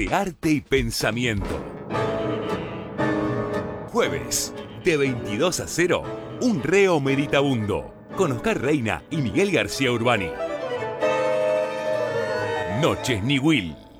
de arte y pensamiento. Jueves, de 22 a 0, Un Reo Meditabundo, con Oscar Reina y Miguel García Urbani. Noches Niwil.